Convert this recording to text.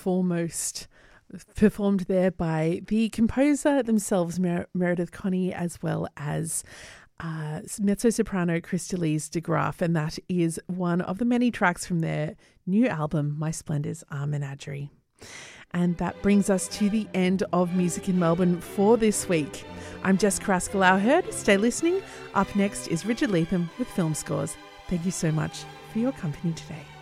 foremost, performed there by the composer themselves, Meredith Connie, as well as mezzo-soprano Crystalis de Graaf, and that is one of the many tracks from their new album, My Splendours Are Menagerie. And that brings us to the end of Music in Melbourne for this week. I'm Jess Carrasco-Lowherd. Stay listening. Up next is Richard Leatham with Film Scores. Thank you so much for your company today.